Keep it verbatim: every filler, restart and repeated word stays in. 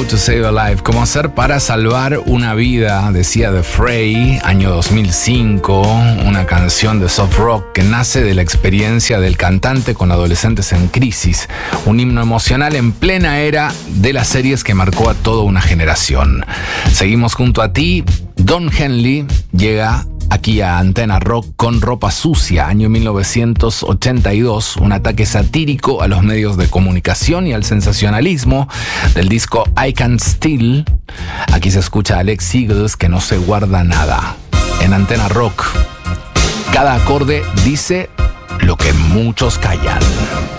to Save a Life. ¿Cómo hacer para salvar una vida? Decía The Fray, año dos mil cinco, una canción de soft rock que nace de la experiencia del cantante con adolescentes en crisis. Un himno emocional en plena era de las series que marcó a toda una generación. Seguimos junto a ti. Don Henley llega aquí a Antena Rock con Ropa Sucia, año mil novecientos ochenta y dos, un ataque satírico a los medios de comunicación y al sensacionalismo del disco I Can't Steal. Aquí se escucha a Alex Eagles, que no se guarda nada. En Antena Rock, cada acorde dice lo que muchos callan.